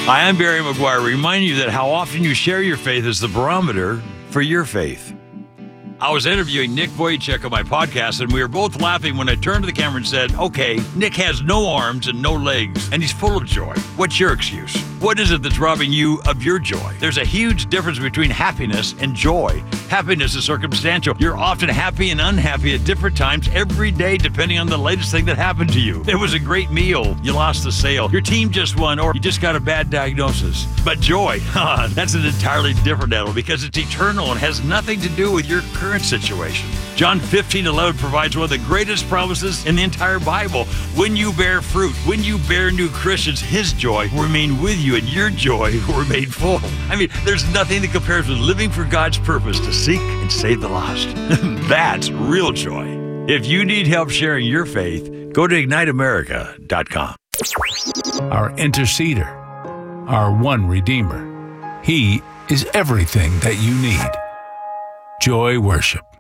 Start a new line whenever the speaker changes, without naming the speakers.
Hi, I'm Barry McGuire, reminding you that how often you share your faith is the barometer for your faith. I was interviewing Nick Vujicic on my podcast, and we were both laughing when I turned to the camera and said, okay, Nick has no arms and no legs, and he's full of joy. What's your excuse? What is it that's robbing you of your joy? There's a huge difference between happiness and joy. Happiness is circumstantial. You're often happy and unhappy at different times every day, depending on the latest thing that happened to you. It was a great meal. You lost the sale. Your team just won, or you just got a bad diagnosis. But joy, that's an entirely different animal because it's eternal and has nothing to do with your current situation. John 15:11 provides one of the greatest promises in the entire Bible. When you bear fruit, when you bear new Christians, His joy will remain with you and your joy will remain full. I mean, there's nothing that compares with living for God's purpose to seek and save the lost. That's real joy. If you need help sharing your faith, go to IgniteAmerica.com.
Our interceder, our one Redeemer. He is everything that you need. Joy Worship.